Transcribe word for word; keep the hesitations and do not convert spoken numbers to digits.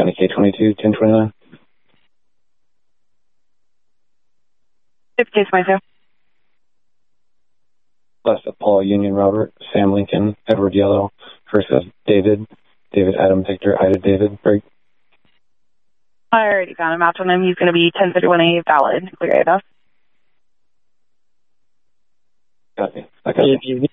County K twenty-two, ten twenty-nine. It's case twenty-two. Last of Paul Union Robert, Sam Lincoln, Edward Yellow, versus David, David Adam Victor, Ida David Berg. I already found a match on him. He's going to be ten fifty-one A valid. Clear A F. Copy. I got If you